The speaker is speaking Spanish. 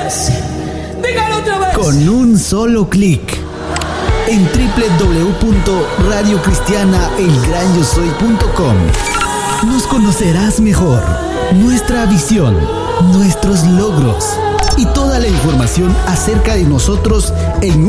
vez. Dígalo otra vez. Con un solo clic. En www.radiocristianaelgranyosoy.com nos conocerás mejor, nuestra visión, nuestros logros y toda la información acerca de nosotros en